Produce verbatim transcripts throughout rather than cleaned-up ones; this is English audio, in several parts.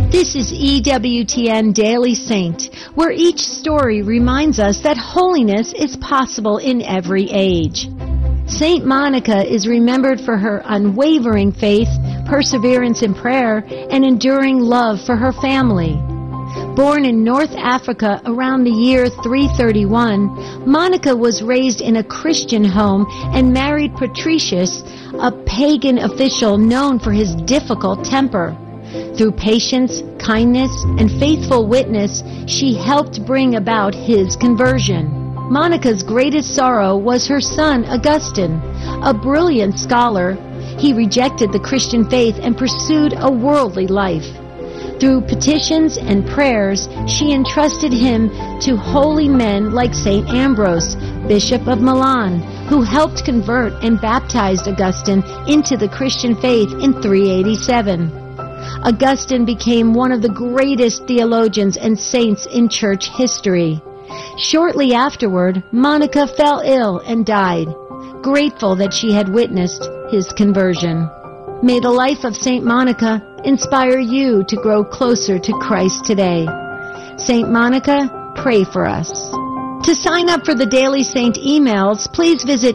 This is E W T N Daily Saint, where each story reminds us that holiness is possible in every age. Saint Monica is remembered for her unwavering faith, perseverance in prayer, and enduring love for her family. Born in North Africa around the year three thirty-one, Monica was raised in a Christian home and married Patricius, a pagan official known for his difficult temper. Through patience, kindness, and faithful witness, she helped bring about his conversion. Monica's greatest sorrow was her son, Augustine. A brilliant scholar, he rejected the Christian faith and pursued a worldly life. Through petitions and prayers, she entrusted him to holy men like Saint Ambrose, Bishop of Milan, who helped convert and baptized Augustine into the Christian faith in three eighty-seven. Augustine became one of the greatest theologians and saints in church history. Shortly afterward, Monica fell ill and died, grateful that she had witnessed his conversion. May the life of Saint Monica inspire you to grow closer to Christ today. Saint Monica, pray for us. To sign up for the Daily Saint emails, please visit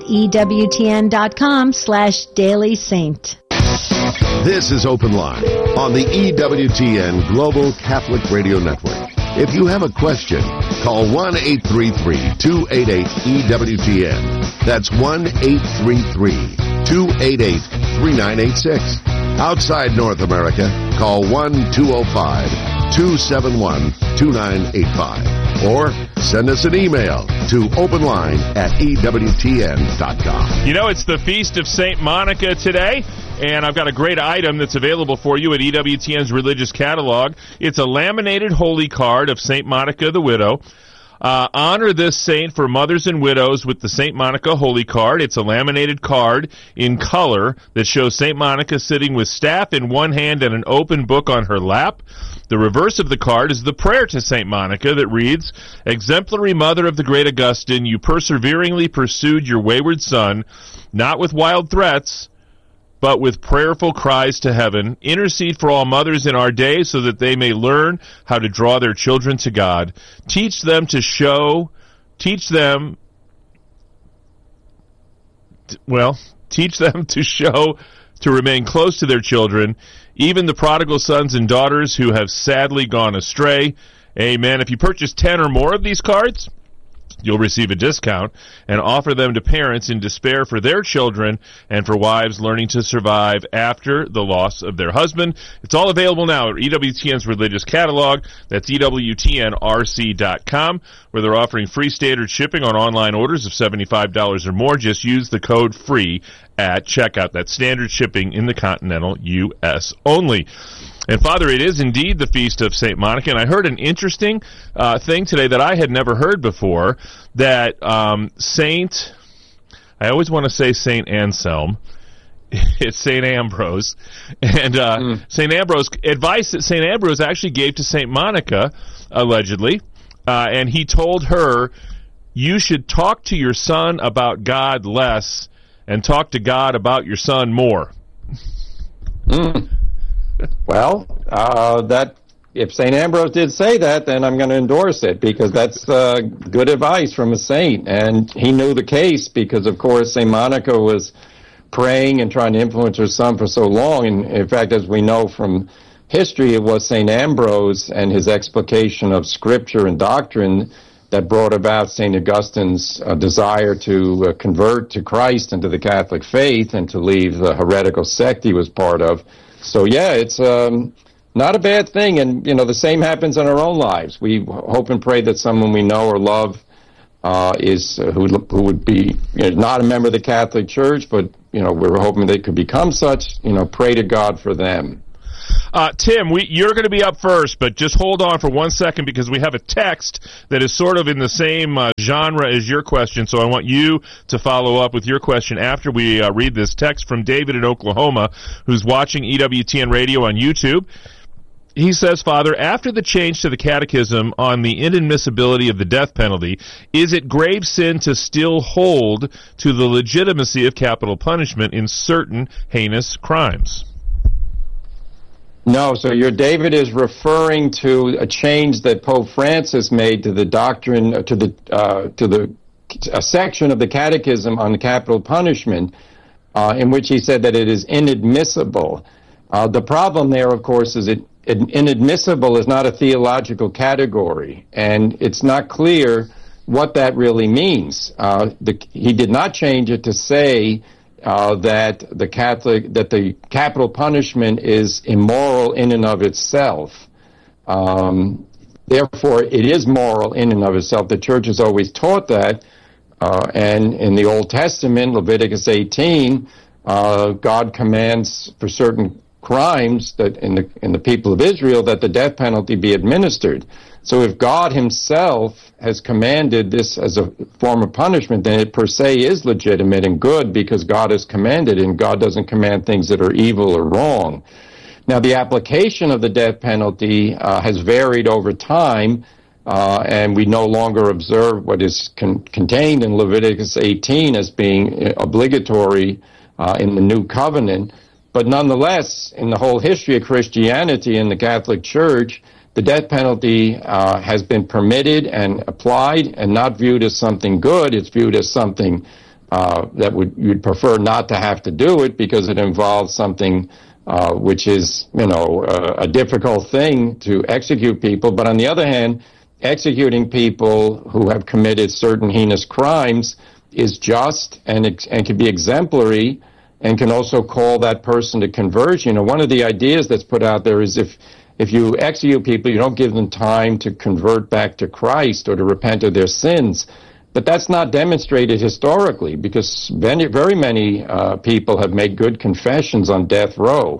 ewtn.com slash Daily Saint. This is Open Line on the E W T N Global Catholic Radio Network. If you have a question, call one eight three three, two eight eight, E W T N. That's one eight three three, two eight eight, three nine eight six. Outside North America, call one two zero five, two seven one, two nine eight five. Or send us an email to openline at E W T N dot com. You know, it's the Feast of Saint Monica today, and I've got a great item that's available for you at E W T N's Religious Catalog. It's a laminated holy card of Saint Monica the Widow. Uh, honor this saint for mothers and widows with the Saint Monica Holy Card. It's a laminated card in color that shows Saint Monica sitting with staff in one hand and an open book on her lap. The reverse of the card is the prayer to Saint Monica that reads, "Exemplary Mother of the Great Augustine, you perseveringly pursued your wayward son, not with wild threats, but with prayerful cries to heaven. Intercede for all mothers in our day so that they may learn how to draw their children to God. Teach them to show, teach them, well, teach them to show, to remain close to their children, even the prodigal sons and daughters who have sadly gone astray." Amen. If you purchase ten or more of these cards, you'll receive a discount and offer them to parents in despair for their children and for wives learning to survive after the loss of their husband. It's all available now at E W T N's Religious Catalog. That's E W T N R C dot com, where they're offering free standard shipping on online orders of seventy-five dollars or more. Just use the code FREE at checkout. That's standard shipping in the continental U S only. And, Father, it is indeed the Feast of Saint Monica, and I heard an interesting uh, thing today that I had never heard before, that um, Saint, I always want to say Saint Anselm, it's Saint Ambrose, and uh, mm. Saint Ambrose, advice that Saint Ambrose actually gave to Saint Monica, allegedly, uh, and he told her, you should talk to your son about God less and talk to God about your son more. Mm. Well, uh, that if Saint Ambrose did say that, then I'm going to endorse it, because that's uh, good advice from a saint. And he knew the case because, of course, Saint Monica was praying and trying to influence her son for so long. And, in fact, as we know from history, it was Saint Ambrose and his explication of Scripture and doctrine that brought about Saint Augustine's uh, desire to uh, convert to Christ and to the Catholic faith and to leave the heretical sect he was part of. So, yeah, it's um, not a bad thing. And, you know, the same happens in our own lives. We hope and pray that someone we know or love uh, is uh, who, who would be, you know, not a member of the Catholic Church, but, you know, we're hoping they could become such. You know, pray to God for them. Uh, Tim, we, you're going to be up first, but just hold on for one second, because we have a text that is sort of in the same uh, genre as your question, so I want you to follow up with your question after we uh, read this text from David in Oklahoma, who's watching E W T N Radio on YouTube. He says, Father, after the change to the Catechism on the inadmissibility of the death penalty, is it grave sin to still hold to the legitimacy of capital punishment in certain heinous crimes? No, so your David is referring to a change that Pope Francis made to the doctrine, to the uh, to the a section of the Catechism on capital punishment, uh, in which he said that it is inadmissible. Uh, the problem there, of course, is it, it inadmissible is not a theological category, and it's not clear what that really means. Uh, the, he did not change it to say Uh, that the Catholic, that the capital punishment is immoral in and of itself. Um, therefore, it is moral in and of itself. The Church has always taught that, uh, and in the Old Testament, Leviticus eighteen, uh, God commands for certain crimes that in the in the people of Israel that the death penalty be administered. So if God himself has commanded this as a form of punishment, then it per se is legitimate and good because God has commanded, and God doesn't command things that are evil or wrong. Now, the application of the death penalty uh, has varied over time, uh, and we no longer observe what is con- contained in Leviticus eighteen as being obligatory uh, in the New Covenant. But nonetheless, in the whole history of Christianity in the Catholic Church, the death penalty uh, has been permitted and applied and not viewed as something good. It's viewed as something uh, that would you'd prefer not to have to do it because it involves something uh, which is, you know, uh, a difficult thing to execute people. But on the other hand, executing people who have committed certain heinous crimes is just and, ex- and can be exemplary and can also call that person to conversion. You know, one of the ideas that's put out there is if If you execute people, you don't give them time to convert back to Christ or to repent of their sins. But that's not demonstrated historically because very, very many uh, people have made good confessions on death row.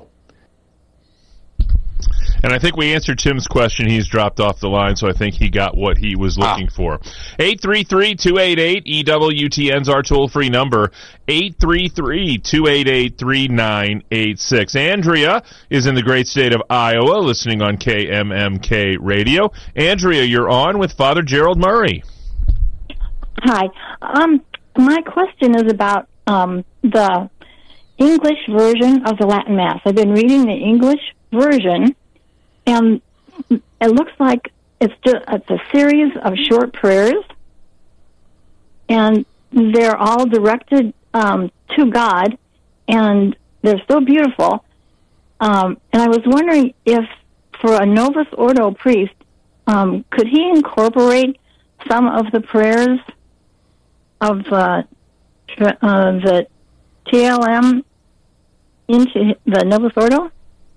And I think we answered Tim's question. He's dropped off the line, so I think he got what he was looking ah. for. eight three three, two eight eight, E W T N's our toll-free number, eight three three, two eight eight, three nine eight six. Andrea is in the great state of Iowa, listening on K M M K Radio. Andrea, you're on with Father Gerald Murray. Hi. Um, my question is about um, the English version of the Latin Mass. I've been reading the English version, and it looks like it's just, it's a series of short prayers, and they're all directed um, to God, and they're so beautiful. Um, and I was wondering if, for a Novus Ordo priest, um, could he incorporate some of the prayers of uh, tr- uh, the T L M into the Novus Ordo?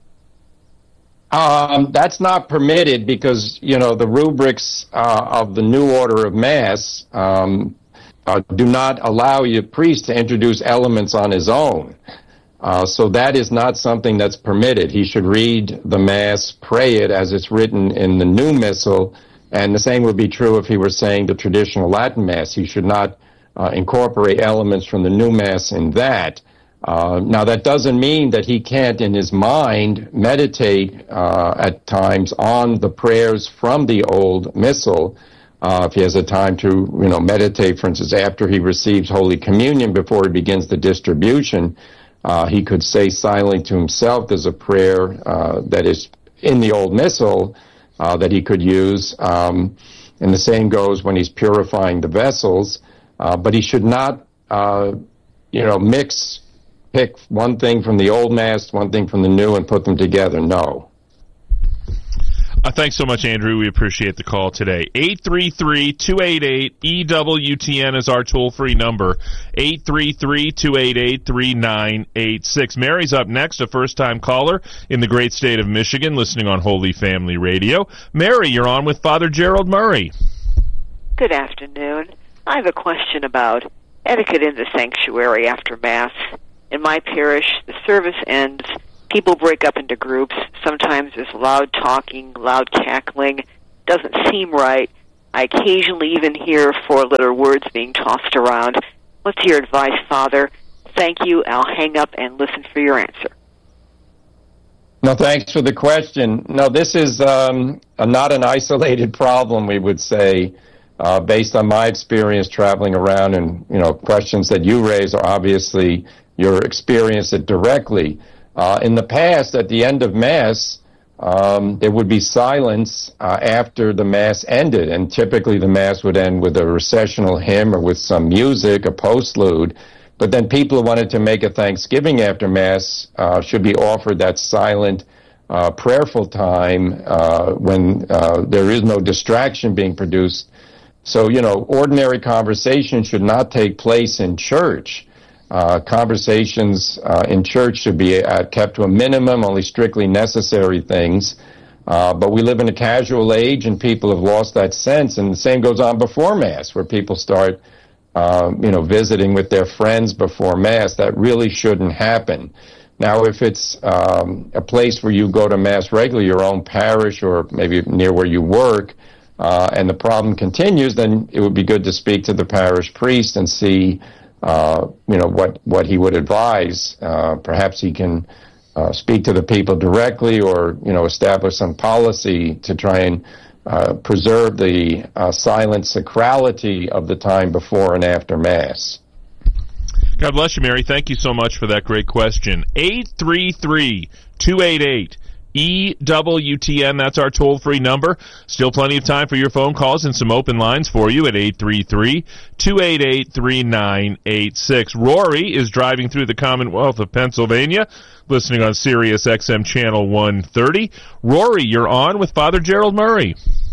Um, that's not permitted because, you know, the rubrics uh, of the New Order of Mass um, uh, do not allow your priest to introduce elements on his own. Uh, so that is not something that's permitted. He should read the Mass, pray it as it's written in the New Missal, and the same would be true if he were saying the traditional Latin Mass. He should not uh, incorporate elements from the New Mass in that. Uh, now, that doesn't mean that he can't, in his mind, meditate uh, at times on the prayers from the Old Missal. Uh, if he has a time to, you know, meditate, for instance, after he receives Holy Communion, before he begins the distribution, uh, he could say silently to himself, there's a prayer uh, that is in the Old Missal uh, that he could use. Um, and the same goes when he's purifying the vessels. Uh, but he should not, uh, you know, mix... pick one thing from the old Mass, one thing from the new, and put them together. No. Uh, thanks so much, Andrew. We appreciate the call today. eight three three, two eight eight, E W T N is our toll-free number. eight three three, two eight eight, three nine eight six. Mary's up next, a first-time caller in the great state of Michigan, listening on Holy Family Radio. Mary, you're on with Father Gerald Murray. Good afternoon. I have a question about etiquette in the sanctuary after Mass. In my parish, the service ends, people break up into groups. Sometimes there's loud talking, loud cackling. Doesn't seem right. I occasionally even hear four-letter words being tossed around. What's your advice, Father? Thank you. I'll hang up and listen for your answer. No, thanks for the question. No, this is um, a, not an isolated problem, we would say, uh, based on my experience traveling around, and, you know, questions that you raise are obviously your experience it directly. Uh, in the past, at the end of Mass, um, there would be silence uh, after the Mass ended, and typically the Mass would end with a recessional hymn or with some music, a postlude. But then people who wanted to make a thanksgiving after Mass uh, should be offered that silent, uh, prayerful time uh, when uh, there is no distraction being produced. So, you know, ordinary conversation should not take place in church. Uh, conversations uh, in church should be uh, kept to a minimum, only strictly necessary things. Uh, but we live in a casual age, and people have lost that sense. And the same goes on before Mass, where people start, uh, you know, visiting with their friends before Mass. That really shouldn't happen. Now, if it's um, a place where you go to Mass regularly, your own parish or maybe near where you work, uh, and the problem continues, then it would be good to speak to the parish priest and see Uh, you know, what, what he would advise. Uh, perhaps he can uh, speak to the people directly or, you know, establish some policy to try and uh, preserve the uh, silent sacrality of the time before and after Mass. God bless you, Mary. Thank you so much for that great question. eight three three, two eight eight, E W T N, that's our toll-free number. Still plenty of time for your phone calls and some open lines for you at eight three three, two eight eight, three nine eight six. Rory is driving through the Commonwealth of Pennsylvania, listening on Sirius X M Channel one thirty. Rory, you're on with Father Gerald Murray.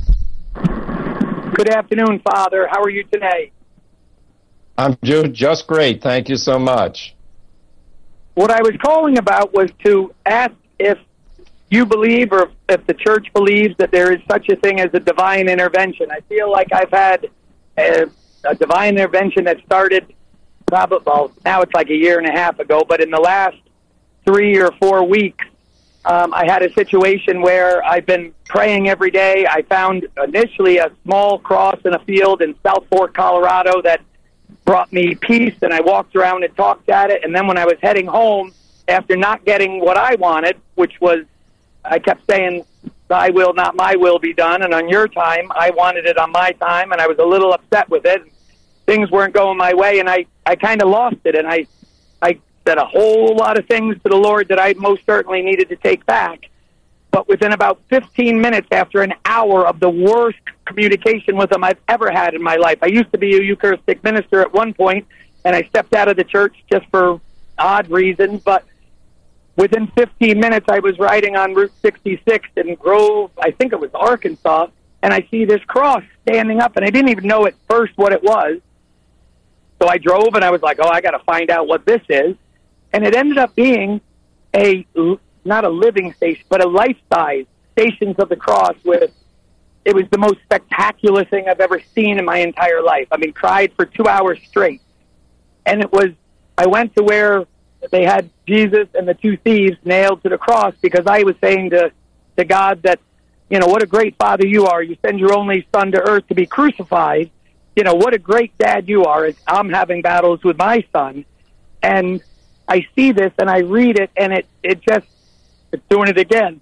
Good afternoon, Father. How are you today? I'm just great. Thank you so much. What I was calling about was to ask if you believe, or if the church believes, that there is such a thing as a divine intervention. I feel like I've had a, a divine intervention that started probably, well, now it's like a year and a half ago, but in the last three or four weeks, um, I had a situation where I've been praying every day. I found initially a small cross in a field in South Fork, Colorado, that brought me peace, and I walked around and talked at it. And then when I was heading home, after not getting what I wanted, which was, I kept saying, thy will, not my will be done, and on your time, I wanted it on my time, and I was a little upset with it. Things weren't going my way, and I, I kind of lost it, and I, I said a whole lot of things to the Lord that I most certainly needed to take back. But within about fifteen minutes, after an hour of the worst communication with him I've ever had in my life, I used to be a Eucharistic minister at one point, and I stepped out of the church just for odd reasons, but within fifteen minutes, I was riding on Route sixty-six in Grove, I think it was Arkansas, and I see this cross standing up, and I didn't even know at first what it was. So I drove, and I was like, oh, I got to find out what this is. And it ended up being a, not a living station, but a life-size Stations of the Cross with, it was the most spectacular thing I've ever seen in my entire life. I mean, cried for two hours straight. And it was, I went to where they had Jesus and the two thieves nailed to the cross, because I was saying to, to God that, you know, what a great Father you are. You send your only Son to earth to be crucified. You know, what a great dad you are. As I'm having battles with my son. And I see this and I read it, and it, it just, it's doing it again.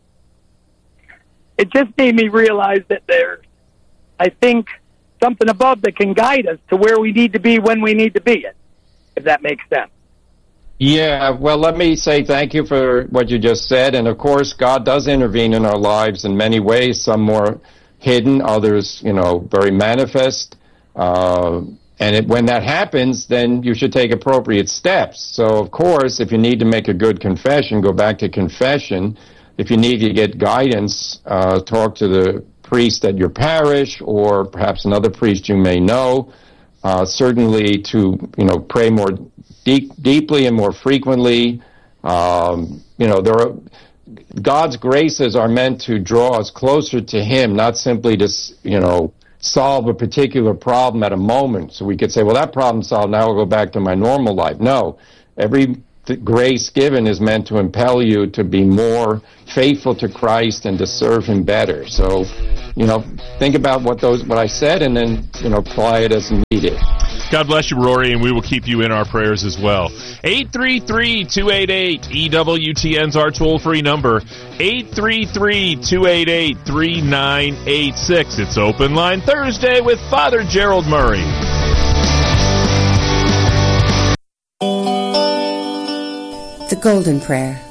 It just made me realize that there's, I think, something above that can guide us to where we need to be when we need to be it, if that makes sense. Yeah, well, let me say thank you for what you just said. And, of course, God does intervene in our lives in many ways, some more hidden, others, you know, very manifest. Uh, and it, when that happens, then you should take appropriate steps. So, of course, if you need to make a good confession, go back to confession. If you need to get guidance, uh, talk to the priest at your parish or perhaps another priest you may know. Uh, certainly to, you know, pray more deep, deeply and more frequently. Um, you know, there are, God's graces are meant to draw us closer to Him, not simply to, you know, solve a particular problem at a moment. So we could say, well, that problem's solved, now I'll go back to my normal life. No, every th- grace given is meant to impel you to be more faithful to Christ and to serve Him better. So, you know, think about what those what I said, and then, you know, apply it as needed. God bless you, Rory, and we will keep you in our prayers as well. eight three three, two eight eight, E W T N's our toll-free number. eight three three, two eight eight, three nine eight six. It's Open Line Thursday with Father Gerald Murray. The Golden Prayer.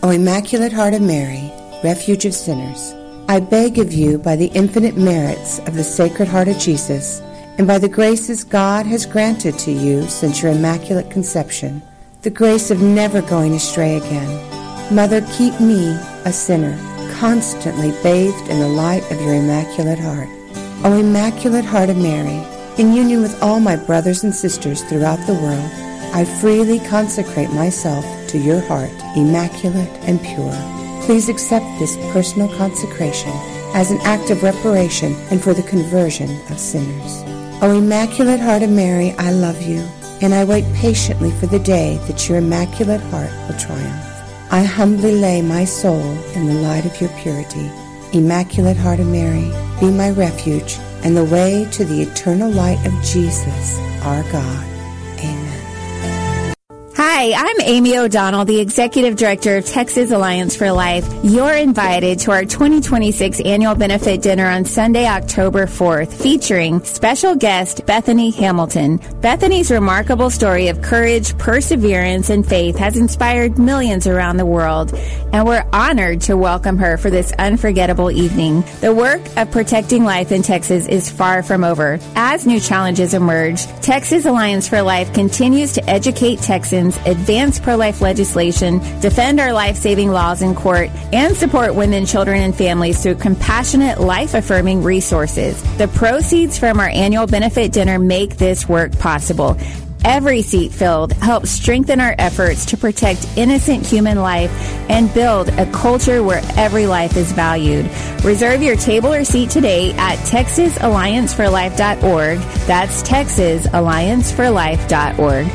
O Immaculate Heart of Mary, refuge of sinners, I beg of you by the infinite merits of the Sacred Heart of Jesus and by the graces God has granted to you since your Immaculate Conception, the grace of never going astray again. Mother, keep me, a sinner, constantly bathed in the light of your Immaculate Heart. O Immaculate Heart of Mary, in union with all my brothers and sisters throughout the world, I freely consecrate myself to your heart, immaculate and pure. Please accept this personal consecration as an act of reparation and for the conversion of sinners. O Immaculate Heart of Mary, I love you, and I wait patiently for the day that your Immaculate Heart will triumph. I humbly lay my soul in the light of your purity. Immaculate Heart of Mary, be my refuge and the way to the eternal light of Jesus, our God. Amen. Hi, I'm Amy O'Donnell, the Executive Director of Texas Alliance for Life. You're invited to our twenty twenty-six Annual Benefit Dinner on Sunday, October fourth, featuring special guest Bethany Hamilton. Bethany's remarkable story of courage, perseverance, and faith has inspired millions around the world, and we're honored to welcome her for this unforgettable evening. The work of protecting life in Texas is far from over. As new challenges emerge, Texas Alliance for Life continues to educate Texans, advance pro-life legislation, defend our life-saving laws in court, and support women, children, and families through compassionate, life-affirming resources. The proceeds from our annual benefit dinner make this work possible. Every seat filled helps strengthen our efforts to protect innocent human life and build a culture where every life is valued. Reserve your table or seat today at texas alliance for life dot org. That's texas alliance for life dot org.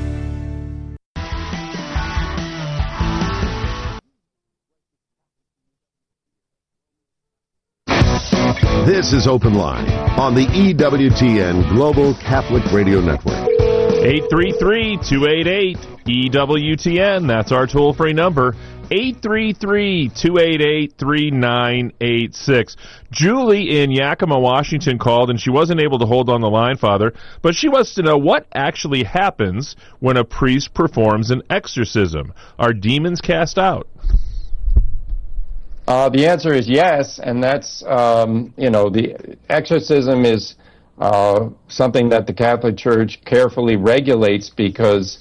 This is Open Line on the E W T N Global Catholic Radio Network. eight three three, two eight eight, E W T N. That's our toll-free number. eight three three, two eight eight, three nine eight six. Julie in Yakima, Washington called, and she wasn't able to hold on the line, Father, but she wants to know what actually happens when a priest performs an exorcism. Are demons cast out? Uh, the answer is yes, and that's, um, you know, the exorcism is uh, something that the Catholic Church carefully regulates because,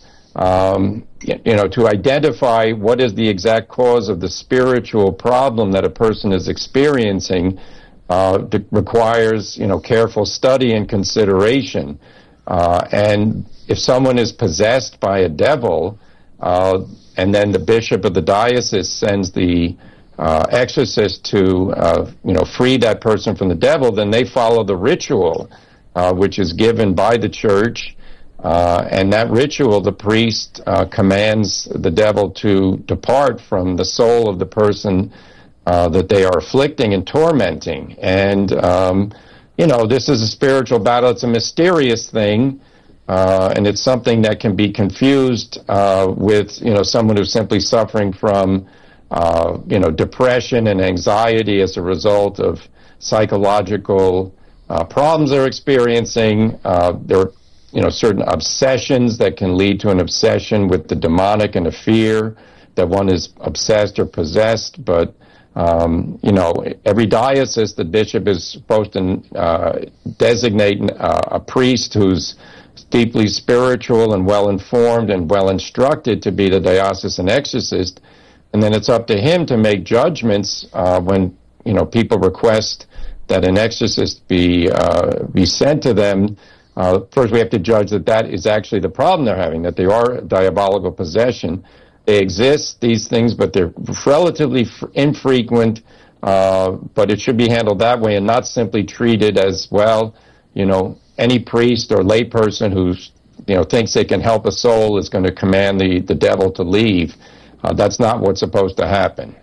um, you, you know, to identify what is the exact cause of the spiritual problem that a person is experiencing uh, requires, you know, careful study and consideration. Uh, and if someone is possessed by a devil, uh, and then the bishop of the diocese sends the Uh, exorcist to, uh, you know, free that person from the devil, then they follow the ritual, uh, which is given by the church. Uh, and that ritual, the priest uh, commands the devil to depart from the soul of the person uh, that they are afflicting and tormenting. And, um, you know, this is a spiritual battle. It's a mysterious thing. Uh, and it's something that can be confused uh, with, you know, someone who's simply suffering from Uh, you know, depression and anxiety as a result of psychological uh, problems they're experiencing. Uh, there are, you know, certain obsessions that can lead to an obsession with the demonic and a fear that one is obsessed or possessed. But, um, you know, every diocese, the bishop is supposed to uh, designate uh, a priest who's deeply spiritual and well-informed and well-instructed to be the diocesan exorcist. And then it's up to him to make judgments uh, when, you know, people request that an exorcist be uh, be sent to them. Uh, first, we have to judge that that is actually the problem they're having, that they are diabolical possession. They exist, these things, but they're relatively f- infrequent, uh, but it should be handled that way and not simply treated as, well, you know, any priest or layperson who's, you know, thinks they can help a soul is going to command the, the devil to leave. Uh, that's not what's supposed to happen.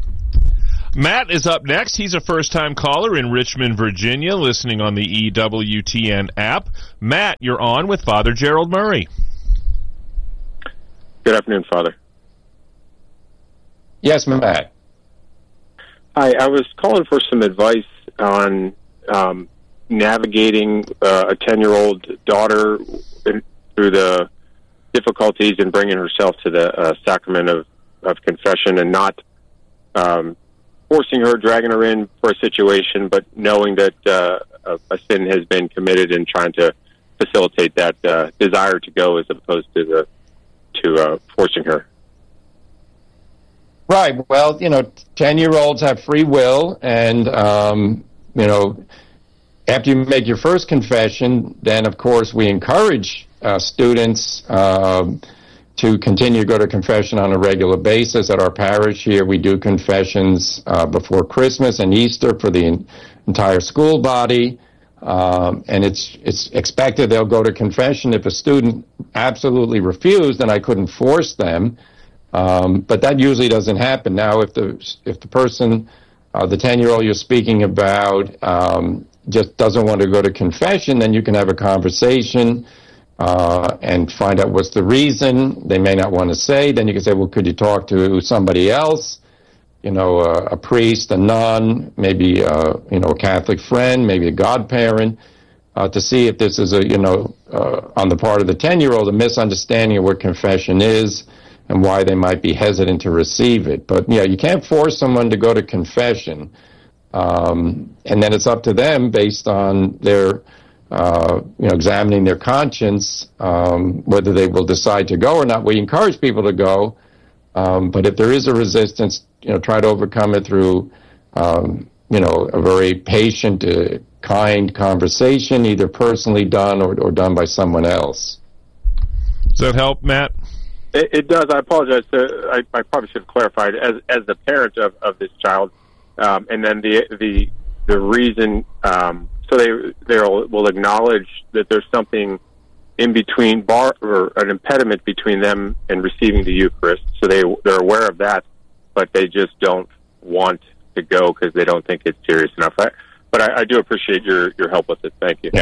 Matt is up next. He's a first-time caller in Richmond, Virginia, listening on the E W T N app. Matt, you're on with Father Gerald Murray. Good afternoon, Father. Yes, Matt. Hi, I was calling for some advice on um, navigating uh, a ten-year-old daughter in, through the difficulties in bringing herself to the uh, sacrament of of confession and not um, forcing her, dragging her in for a situation, but knowing that uh, a, a sin has been committed and trying to facilitate that uh, desire to go as opposed to the to uh, forcing her. Right. Well, you know, ten-year-olds have free will, and, um, you know, after you make your first confession, then, of course, we encourage uh, students uh, to continue to go to confession on a regular basis. At our parish here, we do confessions uh, before Christmas and Easter for the en- entire school body, um, and it's it's expected they'll go to confession. If a student absolutely refused, then I couldn't force them. Um, but that usually doesn't happen. Now, if the if the person, uh, the ten-year-old you're speaking about, um, just doesn't want to go to confession, then you can have a conversation uh, and find out what's the reason. They may not want to say. Then you can say, well, could you talk to somebody else? You know, uh, a priest, a nun, maybe uh, you know a Catholic friend, maybe a godparent, uh, to see if this is a you know uh, on the part of the ten-year-old a misunderstanding of what confession is, and why they might be hesitant to receive it. But, yeah, you can't force someone to go to confession. Um, and then it's up to them, based on their, uh, you know, examining their conscience, um, whether they will decide to go or not. We encourage people to go, um, but if there is a resistance, you know, try to overcome it through, um, you know, a very patient, uh, kind conversation, either personally done or, or done by someone else. Does that help, Matt? It, it does. I apologize. To, I, I probably should have clarified. As as the parent of, of this child, um, and then the the the reason. Um, so they they will acknowledge that there's something in between, bar or an impediment between them and receiving the Eucharist. So they they're aware of that, but they just don't want to go because they don't think it's serious enough. I, but I, I do appreciate your your help with it. Thank you. Yeah.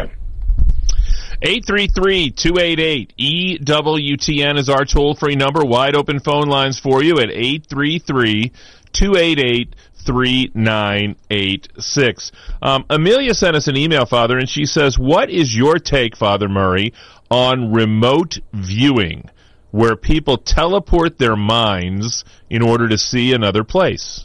eight three three, two eight eight, E W T N is our toll-free number. Wide open phone lines for you at eight three three, two eight eight, three nine eight six. Um, Amelia sent us an email, Father, and she says, what is your take, Father Murray, on remote viewing, where people teleport their minds in order to see another place?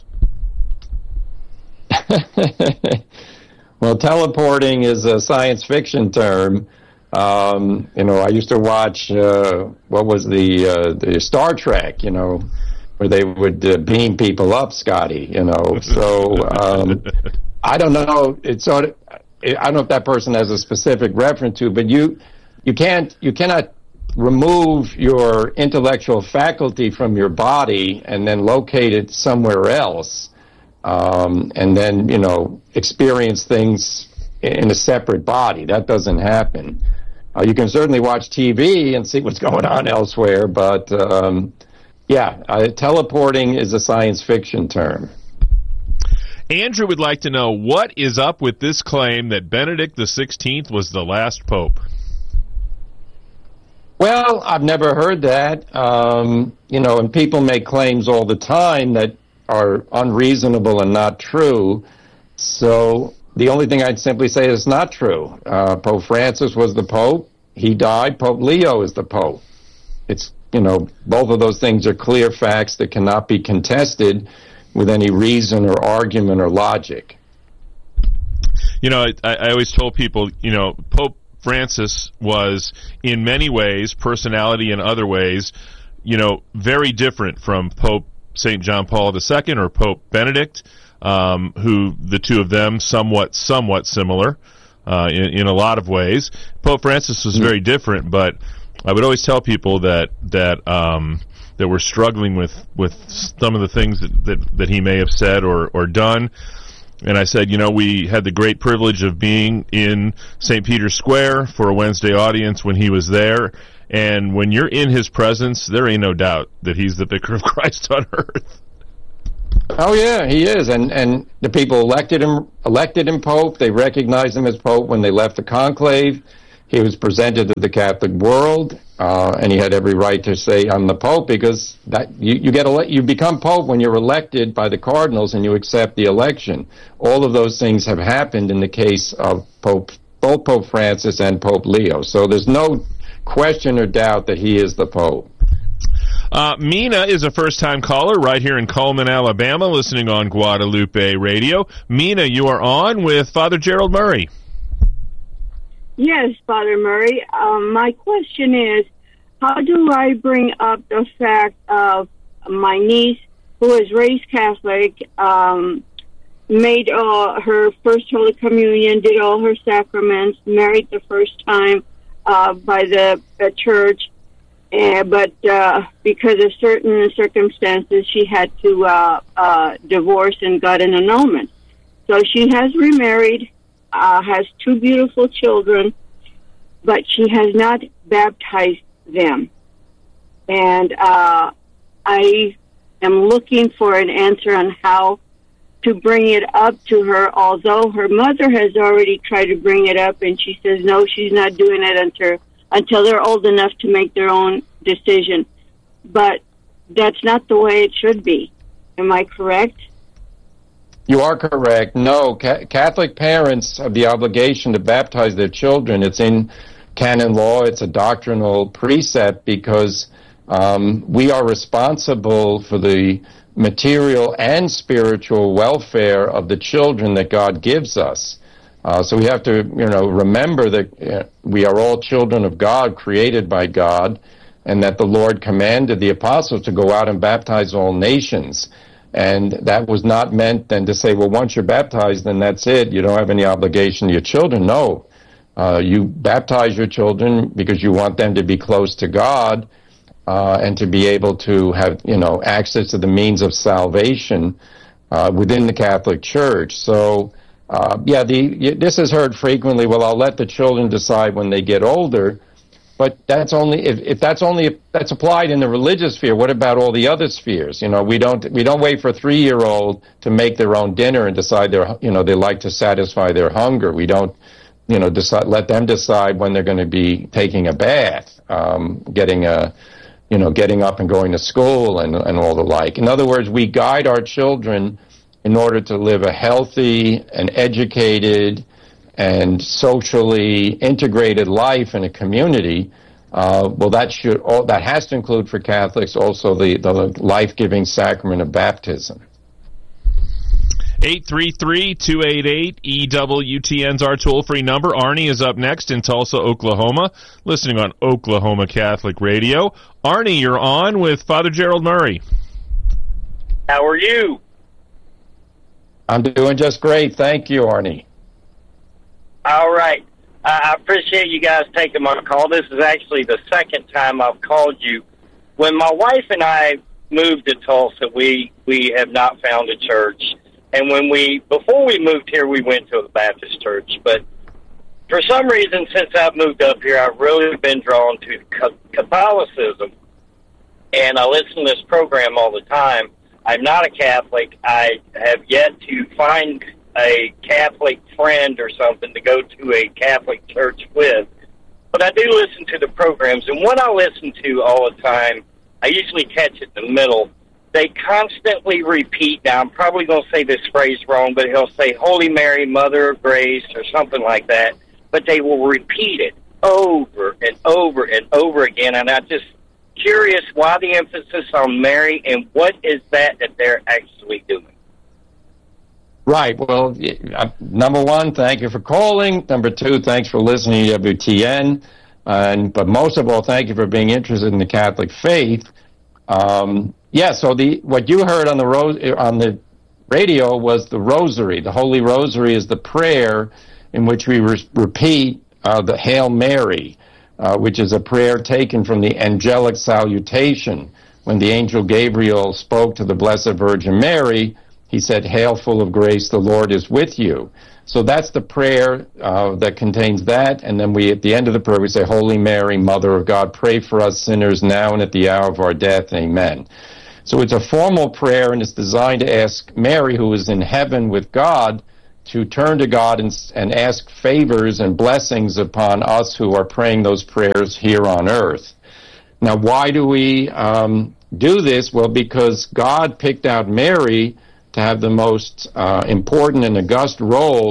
Well, teleporting is a science fiction term. Um, you know, I used to watch, uh, what was the, uh, the Star Trek, you know, where they would uh, beam people up, Scotty, you know. So, um, I don't know, it's sort of, I don't know if that person has a specific reference to, but you, you can't, you cannot remove your intellectual faculty from your body and then locate it somewhere else, um, and then, you know, experience things in a separate body. That doesn't happen. Uh, you can certainly watch T V and see what's going on elsewhere, but um, yeah, uh, teleporting is a science fiction term. Andrew would like to know, what is up with this claim that Benedict the sixteenth was the last pope? Well, I've never heard that. Um, you know, and people make claims all the time that are unreasonable and not true. So the only thing I'd simply say is not true. Uh, Pope Francis was the Pope. He died. Pope Leo is the Pope. It's, you know, both of those things are clear facts that cannot be contested with any reason or argument or logic. You know, I, I always told people, you know, Pope Francis was, in many ways, personality in other ways, you know, very different from Pope Saint John Paul the Second or Pope Benedict. Um, who the two of them somewhat somewhat similar uh, in, in a lot of ways. Pope Francis was very different, but I would always tell people that that um, that we're struggling with, with some of the things that, that, that he may have said or, or done. And I said, you know, we had the great privilege of being in Saint Peter's Square for a Wednesday audience when he was there. And when you're in his presence, there ain't no doubt that he's the vicar of Christ on earth. Oh yeah, he is, and and the people elected him elected him Pope. They recognized him as Pope when they left the conclave. He was presented to the Catholic world, uh, and he had every right to say, "I'm the Pope," because that you, you get ele- you become Pope when you're elected by the cardinals and you accept the election. All of those things have happened in the case of Pope both Pope Francis and Pope Leo. So there's no question or doubt that he is the Pope. Uh, Mina is a first-time caller right here in Cullman, Alabama, listening on Guadalupe Radio. Mina, you are on with Father Gerald Murray. Yes, Father Murray. Um, my question is, how do I bring up the fact of my niece, who is raised Catholic, um, made uh, her first Holy Communion, did all her sacraments, married the first time uh, by the, the church, uh, but uh, because of certain circumstances, she had to uh, uh, divorce and got an annulment. So she has remarried, uh, has two beautiful children, but she has not baptized them. And uh, I am looking for an answer on how to bring it up to her, although her mother has already tried to bring it up, and she says, no, she's not doing it until, until they're old enough to make their own decision. But that's not the way it should be. Am I correct? You are correct. No, ca- Catholic parents have the obligation to baptize their children. It's in canon law. It's a doctrinal precept because um, we are responsible for the material and spiritual welfare of the children that God gives us. Uh, so we have to, you know, remember that uh, we are all children of God, created by God, and that the Lord commanded the apostles to go out and baptize all nations. And that was not meant then to say, well, once you're baptized, then that's it. You don't have any obligation to your children. No. Uh, you baptize your children because you want them to be close to God uh, and to be able to have, you know, access to the means of salvation uh, within the Catholic Church. So, uh, yeah, the, this is heard frequently. Well, I'll let the children decide when they get older. But that's only if, if that's only if that's applied in the religious sphere. What about all the other spheres? You know, we don't we don't wait for a three-year-old to make their own dinner and decide their you know they like to satisfy their hunger. We don't you know decide let them decide when they're going to be taking a bath, um, getting a you know getting up and going to school and and all the like. In other words, we guide our children in order to live a healthy and educated and socially integrated life in a community. Uh, well, that should all, that has to include for Catholics also the, the life-giving sacrament of baptism. eight three three, two eight eight, E W T N's our toll-free number. Arnie is up next in Tulsa, Oklahoma, listening on Oklahoma Catholic Radio. Arnie, you're on with Father Gerald Murray. How are you? I'm doing just great. Thank you, Arnie. All right. I appreciate you guys taking my call. This is actually the second time I've called you. When my wife and I moved to Tulsa, we, we have not found a church. And when we, before we moved here, we went to a Baptist church. But for some reason, since I've moved up here, I've really been drawn to Catholicism. And I listen to this program all the time. I'm not a Catholic. I have yet to find a Catholic friend or something to go to a Catholic church with. But I do listen to the programs, and what I listen to all the time, I usually catch it in the middle. They constantly repeat, now I'm probably going to say this phrase wrong, but he'll say, Holy Mary, Mother of Grace, or something like that, but they will repeat it over and over and over again, and I'm just curious why the emphasis on Mary, and what is that that they're actually doing? Right. Well, uh, number one, thank you for calling. Number two, thanks for listening to E W T N. And but most of all, thank you for being interested in the Catholic faith. Um, yeah. So the what you heard on the ro- on the radio was the Rosary. The Holy Rosary is the prayer in which we re- repeat uh, the Hail Mary, uh, which is a prayer taken from the angelic salutation when the angel Gabriel spoke to the Blessed Virgin Mary. He said, Hail, full of grace, the Lord is with you. So that's the prayer uh, that contains that. And then we, at the end of the prayer, we say, Holy Mary, Mother of God, pray for us sinners now and at the hour of our death. Amen. So it's a formal prayer, and it's designed to ask Mary, who is in heaven with God, to turn to God and, and ask favors and blessings upon us who are praying those prayers here on earth. Now, why do we um, do this? Well, because God picked out Mary to have the most uh, important and august role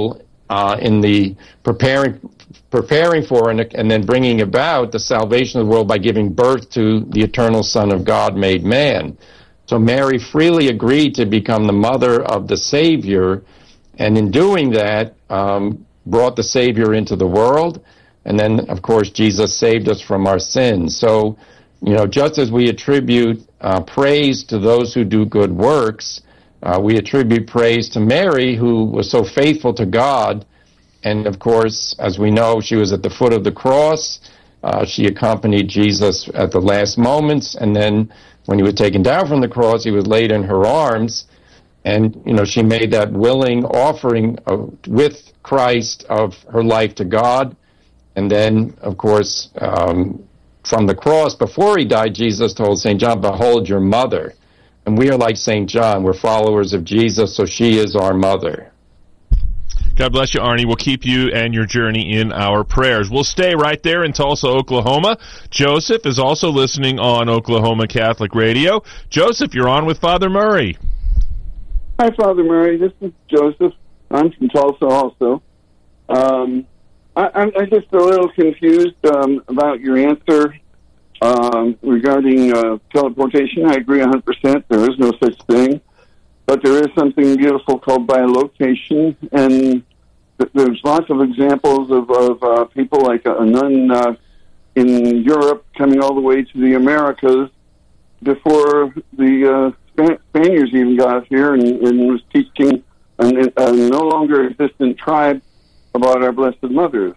uh, in the preparing preparing for and, and then bringing about the salvation of the world by giving birth to the eternal Son of God made man. So Mary freely agreed to become the mother of the Savior, and in doing that, um, brought the Savior into the world. And then, of course, Jesus saved us from our sins. So, you know, just as we attribute uh, praise to those who do good works, uh, we attribute praise to Mary, who was so faithful to God. And, of course, as we know, she was at the foot of the cross. Uh, she accompanied Jesus at the last moments. And then when he was taken down from the cross, he was laid in her arms. And, you know, she made that willing offering of, with Christ of her life to God. And then, of course, um, from the cross, before he died, Jesus told Saint John, "Behold your mother." And we are like Saint John. We're followers of Jesus, so she is our mother. God bless you, Arnie. We'll keep you and your journey in our prayers. We'll stay right there in Tulsa, Oklahoma. Joseph is also listening on Oklahoma Catholic Radio. Joseph, you're on with Father Murray. Hi, Father Murray. This is Joseph. I'm from Tulsa also. Um, I, I'm, I'm just a little confused um, about your answer um, regarding uh, teleportation. I agree one hundred percent. There is no such thing. But there is something beautiful called bilocation, and th- there's lots of examples of, of uh, people like a, a nun uh, in Europe coming all the way to the Americas before the uh, Span- Spaniards even got here and, and was teaching an, a no longer existent tribe about our Blessed Mother.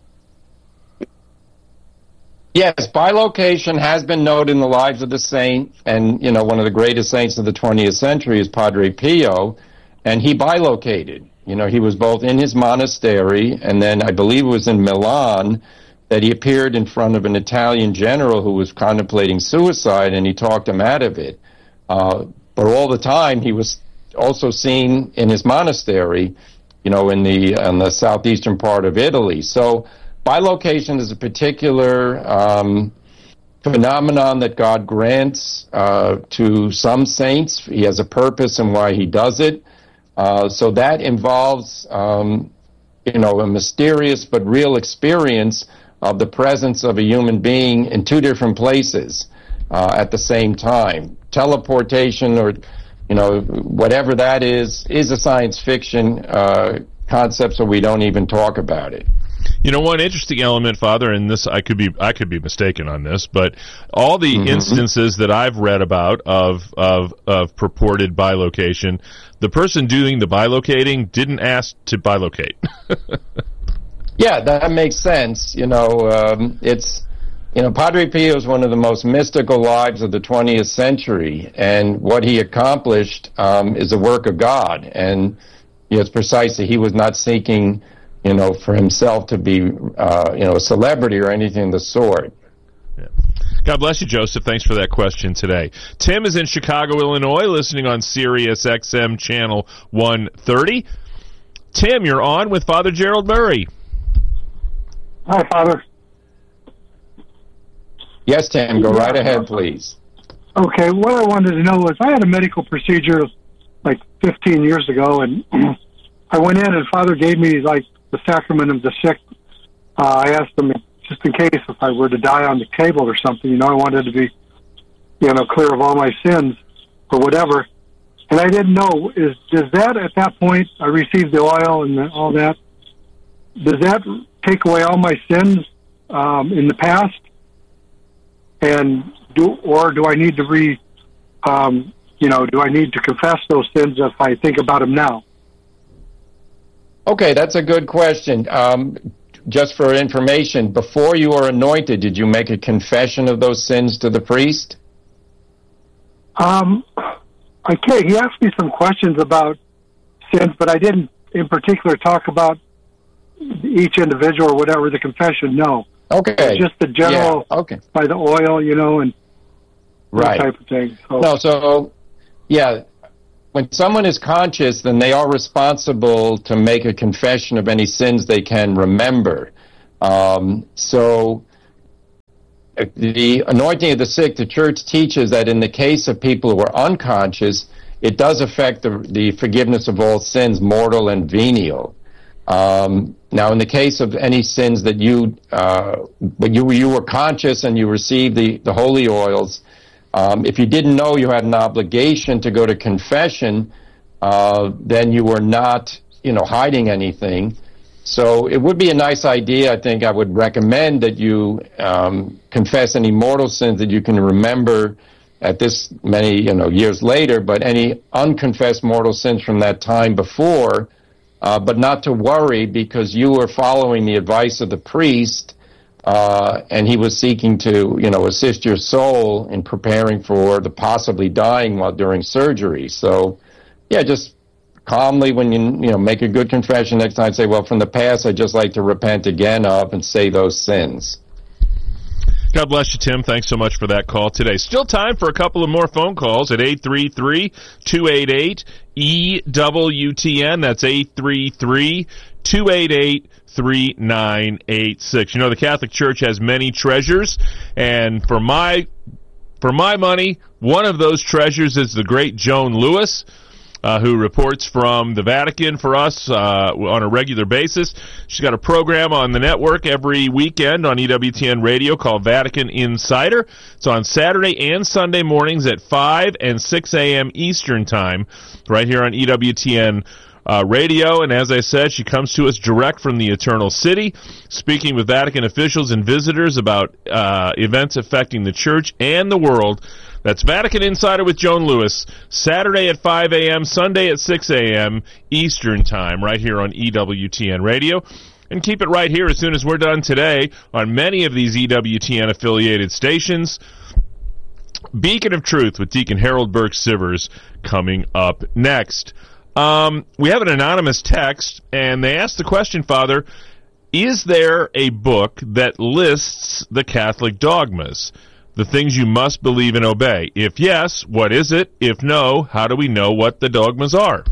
Yes, bilocation has been noted in the lives of the saint, and, you know, one of the greatest saints of the twentieth century is Padre Pio, and he bilocated. You know, he was both in his monastery, and then I believe it was in Milan that he appeared in front of an Italian general who was contemplating suicide, and he talked him out of it. Uh, but all the time, he was also seen in his monastery, you know, in the, in the southeastern part of Italy. So bilocation is a particular um, phenomenon that God grants uh, to some saints. He has a purpose in why he does it. Uh, so that involves, um, you know, a mysterious but real experience of the presence of a human being in two different places uh, at the same time. Teleportation, or, you know, whatever that is, is a science fiction uh, concept, so we don't even talk about it. You know, one interesting element, Father, and this I could be I could be mistaken on this, but all the mm-hmm. instances that I've read about of of of purported bilocation, the person doing the bilocating didn't ask to bilocate. Yeah, that makes sense. You know, um, it's you know, Padre Pio is one of the most mystical lives of the twentieth century, and what he accomplished um, is a work of God. And you know, it's precisely, he was not seeking, you know, for himself to be, uh, you know, a celebrity or anything of the sort. Yeah. God bless you, Joseph. Thanks for that question today. Tim is in Chicago, Illinois, listening on Sirius X M channel one thirty. Tim, you're on with Father Gerald Murray. Hi, Father. Yes, Tim, go right ahead, please. Okay, what I wanted to know was I had a medical procedure like fifteen years ago, and I went in and Father gave me like the sacrament of the sick. Uh, I asked him just in case if I were to die on the table or something, you know, I wanted to be, you know, clear of all my sins or whatever. And I didn't know, is does that at that point, I received the oil and the, all that, does that take away all my sins um, in the past? And do, or do I need to re, um, you know, do I need to confess those sins if I think about them now? Okay, that's a good question. Um, just for information, before you were anointed, did you make a confession of those sins to the priest? Um, okay, he asked me some questions about sins, but I didn't in particular talk about each individual or whatever the confession, no. Okay. It's just the general, yeah, okay. by the oil, you know, and right. that type of thing. So. No, so, yeah, when someone is conscious, then they are responsible to make a confession of any sins they can remember. Um, so the anointing of the sick, the Church teaches that in the case of people who are unconscious, it does affect the, the forgiveness of all sins, mortal and venial. Um, now, in the case of any sins that you, uh, but you you were conscious and you received the, the holy oils, um, if you didn't know you had an obligation to go to confession, uh, then you were not, you know, hiding anything. So it would be a nice idea. I think I would recommend that you um, confess any mortal sins that you can remember at this many, you know, years later, but any unconfessed mortal sins from that time before. Uh, but not to worry, because you were following the advice of the priest, uh, and he was seeking to, you know, assist your soul in preparing for the possibly dying while during surgery. So, yeah, just calmly, when you, you know, make a good confession next time, say, well, from the past, I'd just like to repent again of and say those sins. God bless you, Tim. Thanks so much for that call today. Still time for a couple of more phone calls at eight three three, two eight eight, E W T N. That's eight three three, two eight eight, three nine eight six. You know, the Catholic Church has many treasures, and for my for my money, one of those treasures is the great Joan Lewis, Uh, who reports from the Vatican for us uh, on a regular basis. She's got a program on the network every weekend on E W T N Radio called Vatican Insider. It's on Saturday and Sunday mornings at five and six a.m. Eastern Time, right here on E W T N uh, Radio. And as I said, she comes to us direct from the Eternal City, speaking with Vatican officials and visitors about uh, events affecting the Church and the world. That's Vatican Insider with Joan Lewis, Saturday at five a.m., Sunday at six a.m. Eastern Time, right here on E W T N Radio. And keep it right here as soon as we're done today on many of these E W T N-affiliated stations. Beacon of Truth with Deacon Harold Burke-Sivers coming up next. Um, we have an anonymous text, and they asked the question, Father, is there a book that lists the Catholic dogmas? The things you must believe and obey. If yes, what is it? If no, how do we know what the dogmas are?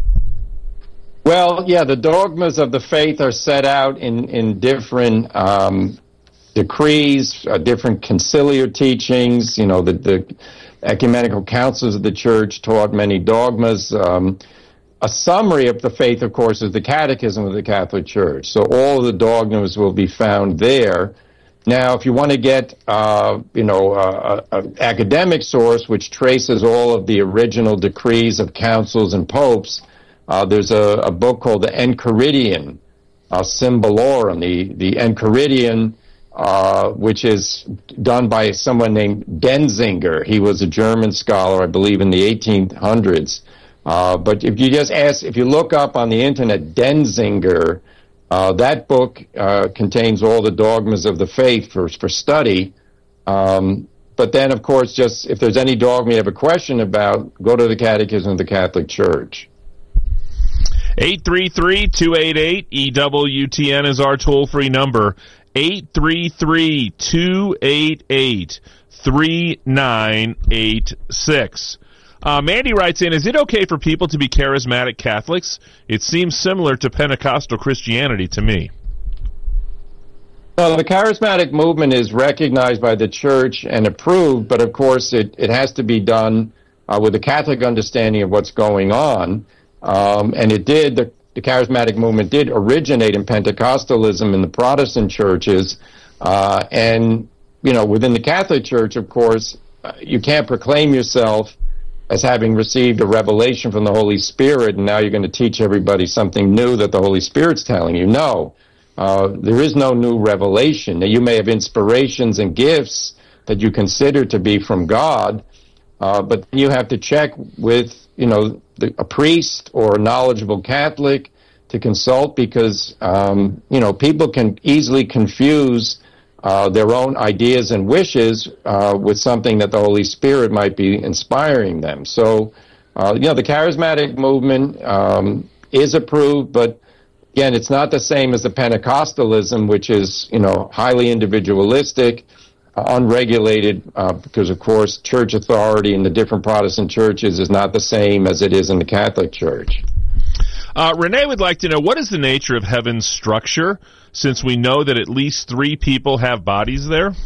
Well, yeah, the dogmas of the faith are set out in, in different um, decrees, uh, different conciliar teachings. You know, the, the ecumenical councils of the Church taught many dogmas. Um, a summary of the faith, of course, is the Catechism of the Catholic Church. So all of the dogmas will be found there. Now, if you want to get, uh, you know, an academic source which traces all of the original decrees of councils and popes, uh, there's a, a book called the Enchiridion uh, Symbolorum, the, the Enchiridion, uh, which is done by someone named Denzinger. He was a German scholar, I believe, in the eighteen hundreds. Uh, but if you just ask, if you look up on the internet, Denzinger, Uh, that book uh, contains all the dogmas of the faith for, for study. Um, but then, of course, just if there's any dogma you have a question about, go to the Catechism of the Catholic Church. eight three three, two eight eight, E W T N is our toll-free number. eight three three, two eight eight, three nine eight six. Uh, Mandy writes in, is it okay for people to be charismatic Catholics? It seems similar to Pentecostal Christianity to me. Well, the charismatic movement is recognized by the Church and approved, but of course it, it has to be done uh, with a Catholic understanding of what's going on. Um, and it did, the, the charismatic movement did originate in Pentecostalism in the Protestant churches. Uh, and, you know, within the Catholic Church, of course, uh, you can't proclaim yourself as having received a revelation from the Holy Spirit, and now you're going to teach everybody something new that the Holy Spirit's telling you. No, uh, there is no new revelation. Now, you may have inspirations and gifts that you consider to be from God, uh, but you have to check with, you know, the, a priest or a knowledgeable Catholic to consult, because, um, you know, people can easily confuse Uh, their own ideas and wishes uh, with something that the Holy Spirit might be inspiring them. So, uh, you know, the charismatic movement um, is approved, but again, it's not the same as the Pentecostalism, which is, you know, highly individualistic, uh, unregulated, uh, because, of course, church authority in the different Protestant churches is not the same as it is in the Catholic Church. Uh, Renee would like to know, what is the nature of heaven's structure, since we know that at least three people have bodies there?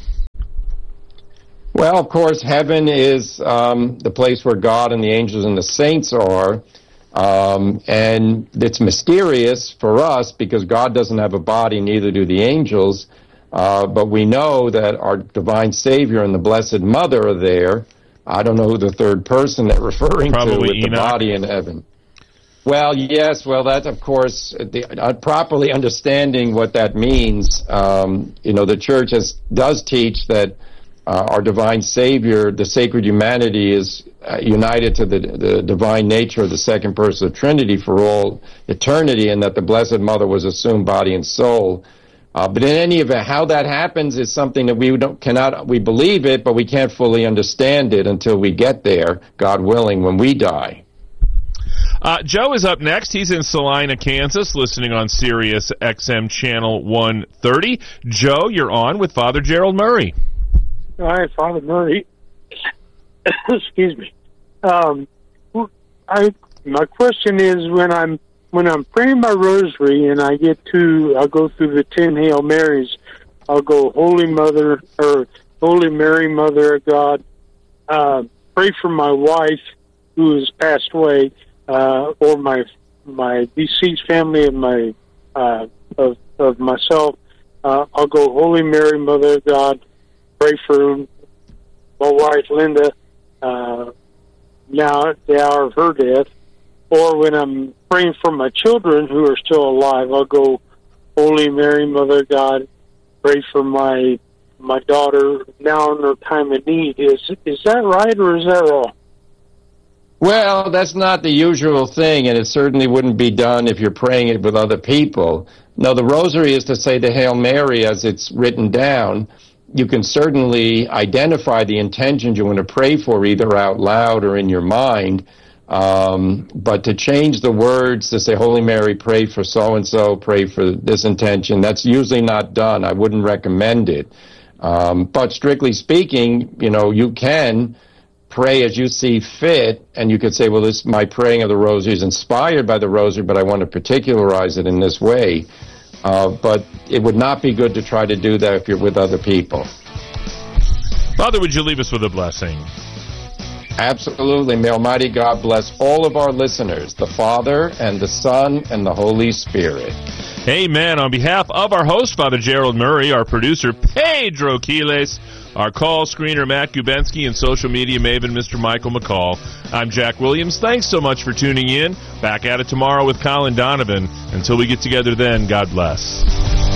Well, of course, heaven is um, the place where God and the angels and the saints are. Um, and it's mysterious for us because God doesn't have a body, neither do the angels. Uh, but we know that our divine Savior and the Blessed Mother are there. I don't know who the third person they're referring Probably to with Enoch. the body in heaven. Well, yes, well, that's, of course, the, uh, properly understanding what that means. Um, you know, the Church has, does teach that uh, our divine Savior, the sacred humanity, is uh, united to the, the divine nature of the second person of Trinity for all eternity, and that the Blessed Mother was assumed body and soul. Uh, but in any event, how that happens is something that we don't, cannot, we believe it, but we can't fully understand it until we get there, God willing, when we die. Uh, Joe is up next. He's in Salina, Kansas, listening on Sirius X M Channel one thirty. Joe, you're on with Father Gerald Murray. Hi, Father Murray. Excuse me. Um, I my question is when I'm when I'm praying my rosary and I get to I'll go through the ten Hail Marys. I'll go Holy Mother or Holy Mary, Mother of God. Uh, pray for my wife who has passed away. Uh, or my my deceased family of my uh, of of myself, uh, I'll go Holy Mary, Mother of God, pray for my wife Linda. Uh, now at the hour of her death, or when I'm praying for my children who are still alive, I'll go Holy Mary, Mother of God, pray for my my daughter now in her time of need. Is is that right or is that wrong? Well, that's not the usual thing, and it certainly wouldn't be done if you're praying it with other people. No, the rosary is to say the Hail Mary as it's written down. You can certainly identify the intentions you want to pray for, either out loud or in your mind. Um, but to change the words to say, Holy Mary, pray for so-and-so, pray for this intention, that's usually not done. I wouldn't recommend it. Um, but strictly speaking, you know, you can pray as you see fit, and you could say, well, this my praying of the rosary is inspired by the rosary, but I want to particularize it in this way. Uh, but it would not be good to try to do that if you're with other people. Father, would you leave us with a blessing? Absolutely. May Almighty God bless all of our listeners, the Father and the Son and the Holy Spirit. Amen. On behalf of our host, Father Gerald Murray, our producer, Pedro Quiles, our call screener, Matt Gubensky, and social media maven, Mister Michael McCall, I'm Jack Williams. Thanks so much for tuning in. Back at it tomorrow with Colin Donovan. Until we get together then, God bless.